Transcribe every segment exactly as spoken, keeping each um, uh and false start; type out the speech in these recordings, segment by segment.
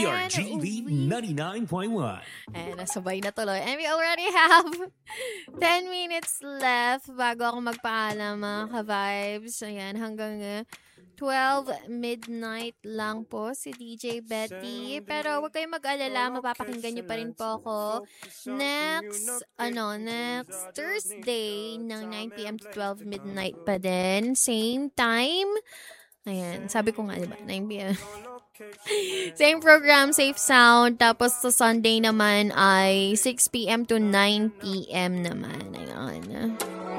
R G V ninety-nine point one. And nasabay na tuloy. And we already have ten minutes left bago ako magpaalam, mga ka-vibes. Ayan, hanggang uh, twelve midnight lang po si D J Betty. Pero huwag kayong mag-alala, mapapakinggan nyo pa rin po ako next, ano, next Thursday ng nine p.m. to twelve midnight pa din. Same time. Ayan, sabi ko nga, diba? nine p.m. Same program, safe sound. Tapos sa Sunday naman ay six p.m. to nine p.m. naman. Ayan.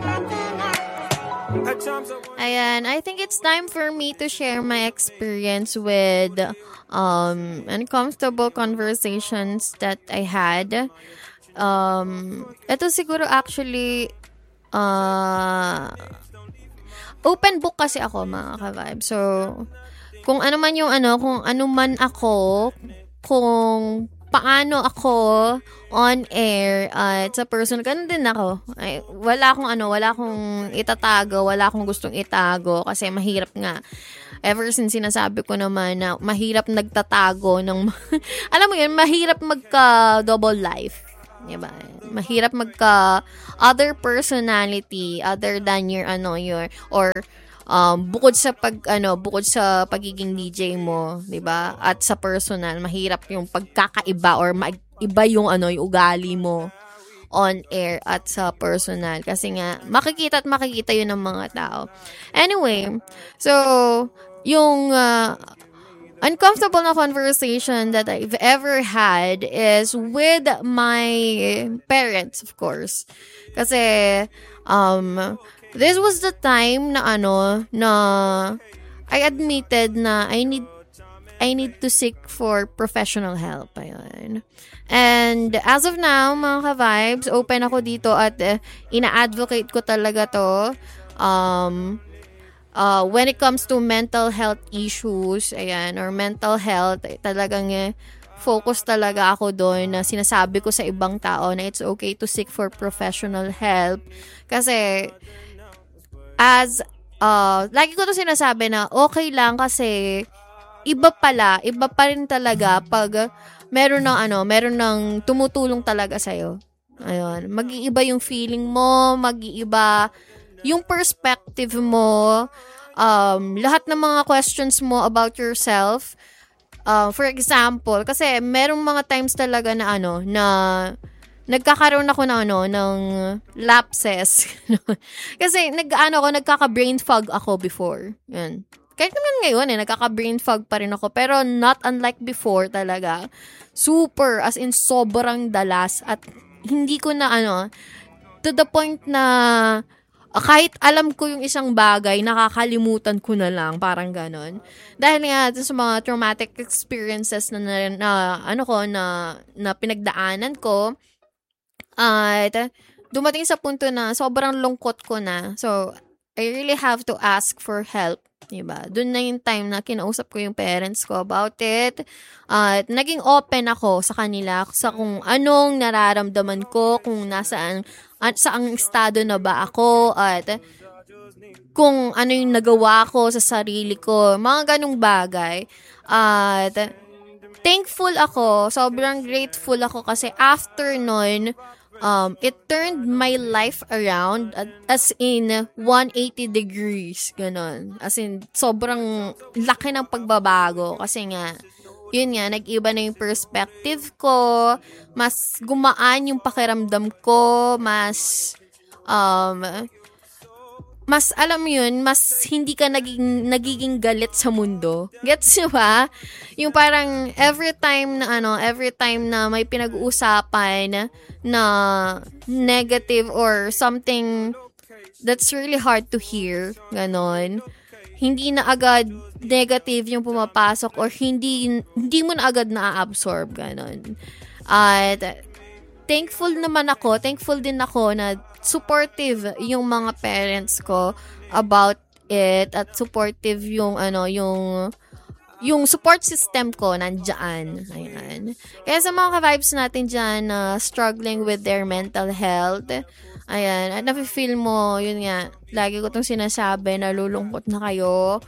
Ayan, I think it's time for me to share my experience with um, uncomfortable conversations that I had. Um, ito siguro actually uh, open book kasi ako, mga ka-vibe. So, kung ano man yung ano, kung ano man ako, kung paano ako on air at uh, sa personal, ganun din ako. Ay, wala akong ano, wala akong itatago, wala akong gustong itago kasi mahirap nga. Ever since sinasabi ko naman na mahirap nagtatago ng, alam mo yun, mahirap magka-double life. Diba? Mahirap magka other personality other than your ano your or um bukod sa pag ano bukod sa pagiging D J mo, 'di ba? At sa personal, mahirap yung pagkakaiba or mag- iba yung ano yung ugali mo on air at sa personal kasi nga makikita at makikita yun ng mga tao. Anyway, so yung uh, uncomfortable na conversation that I've ever had is with my parents, of course. Kasi, um, this was the time na ano, na I admitted na I need, I need to seek for professional help. Ayun. And as of now, mga ka-vibes, open ako dito at uh, ina-advocate ko talaga to. Um, Uh, when it comes to mental health issues, ayan, or mental health, eh, talagang eh, focus talaga ako doon na sinasabi ko sa ibang tao na it's okay to seek for professional help. Kasi, as, uh, lagi ko to sinasabi na okay lang kasi iba pala, iba pa rin talaga pag meron ng ano, meron ng tumutulong talaga sa'yo. Ayun, mag-iiba yung feeling mo, mag-iiba yung perspective mo, um, lahat ng mga questions mo about yourself. Uh, for example, kasi merong mga times talaga na ano, na nagkakaroon ako ng ano, ng lapses. Kasi nag-ano ako, nagkaka-brain fog ako before. Yan. Kahit naman ngayon eh, nagkaka-brain fog pa rin ako. Pero not unlike before talaga. Super, as in sobrang dalas. At hindi ko na ano, to the point na kahit alam ko yung isang bagay, nakakalimutan ko na lang, parang ganon. Dahil nga sa mga traumatic experiences na, na, na ano ko, na, na pinagdaanan ko, at dumating sa punto na sobrang lungkot ko na. So, I really have to ask for help. Diba? Doon na yung time na kinausap ko yung parents ko about it. At naging open ako sa kanila sa kung anong nararamdaman ko, kung nasaan, at saang estado na ba ako, at kung ano yung nagawa ko sa sarili ko, mga ganong bagay. At thankful ako, sobrang grateful ako kasi after nun, um, it turned my life around as in one hundred eighty degrees, ganon. As in, sobrang laki ng pagbabago kasi nga, yun nga, nag-iba na yung perspective ko, mas gumaan yung pakiramdam ko, mas, um, mas, alam mo yun, mas hindi ka naging, nagiging galit sa mundo. Gets nyo ba? Yung parang, every time na, ano, every time na may pinag-uusapan na negative or something that's really hard to hear, ganon, hindi na agad negative yung pumapasok or hindi hindi mo na agad na-absorb, ganon. At thankful naman ako, thankful din ako na supportive yung mga parents ko about it at supportive yung ano, yung yung support system ko nandiyan. Ayan. Kaya sa mga ka-vibes natin dyan na uh, struggling with their mental health, ayan, at nafe-feel mo, yun nga, lagi ko itong sinasabi, nalulungkot na kayo,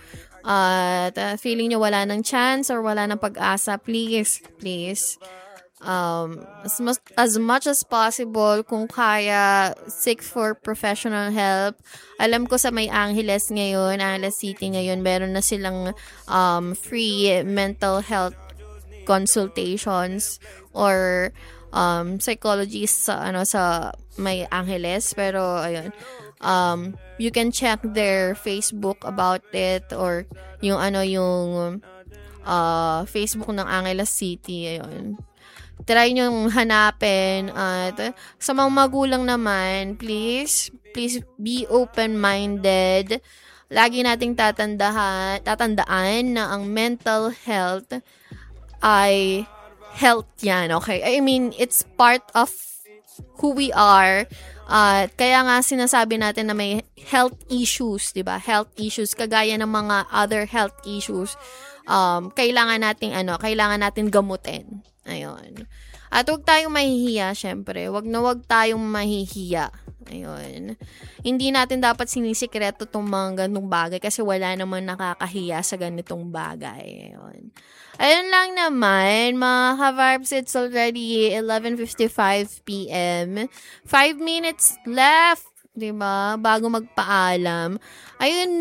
at uh, feeling nyo wala ng chance or wala ng pag-asa, please, please, um, as, much, as much as possible, kung kaya, seek for professional help. Alam ko sa May Angeles ngayon, Angeles City ngayon, meron na silang um, free mental health consultations or um, psychologists sa, ano, sa May Angeles. Pero, ayun, um, you can check their Facebook about it or yung, ano, yung uh, Facebook ng Angeles City, ayun. Try nyo hanapin. At sa mga magulang naman, please, please be open-minded. Lagi nating tatandahan, tatandaan na ang mental health ay health yan, okay? I mean, it's part of who we are. At uh, kaya nga sinasabi natin na may health issues, di ba? Health issues, kagaya ng mga other health issues. Um, kailangan nating ano, kailangan natin gamutin. Ayun. At huwag tayong mahihiya, syempre. Huwag na huwag tayong mahihiya. Ayun. Hindi natin dapat sinisikreto itong mga ganitong bagay kasi wala namang nakakahiya sa ganitong bagay. Ayun. Ayun lang naman, mga ka-vibes, it's already eleven fifty-five p.m. Five minutes left, diba? Bago magpaalam. Ayun